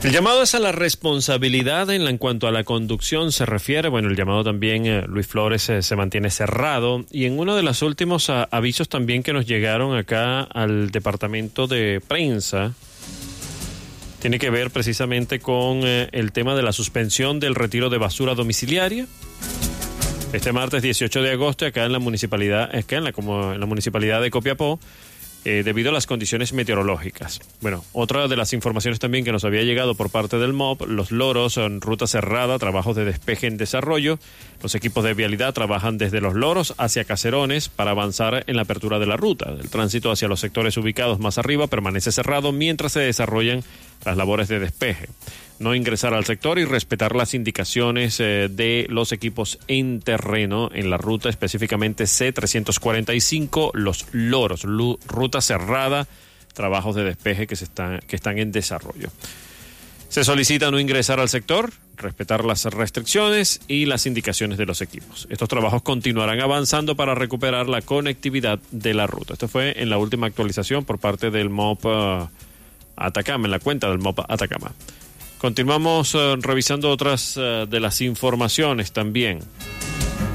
El llamado es a la responsabilidad en cuanto a la conducción se refiere. Bueno, el llamado también, Luis Flores, se mantiene cerrado. Y en uno de los últimos avisos también que nos llegaron acá al departamento de prensa, tiene que ver precisamente con el tema de la suspensión del retiro de basura domiciliaria. Este martes 18 de agosto, acá en la municipalidad, en la municipalidad de Copiapó, debido a las condiciones meteorológicas. Bueno, otra de las informaciones también que nos había llegado por parte del MOP, los loros en ruta cerrada, trabajos de despeje en desarrollo. Los equipos de vialidad trabajan desde los loros hacia Caserones para avanzar en la apertura de la ruta. El tránsito hacia los sectores ubicados más arriba permanece cerrado mientras se desarrollan las labores de despeje. No ingresar al sector y respetar las indicaciones de los equipos en terreno en la ruta, específicamente C345, Los Loros, ruta cerrada, trabajos de despeje que están en desarrollo. Se solicita no ingresar al sector, respetar las restricciones y las indicaciones de los equipos. Estos trabajos continuarán avanzando para recuperar la conectividad de la ruta. Esto fue en la última actualización por parte del MOP Atacama, en la cuenta del MOP Atacama. Continuamos revisando otras de las informaciones también.